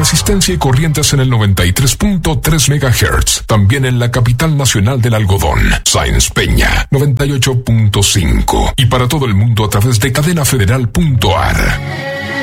Resistencia y corrientes en el 93.3 MHz. También en la capital nacional del algodón, Sáenz Peña, 98.5. Y para todo el mundo a través de cadenafederal.ar.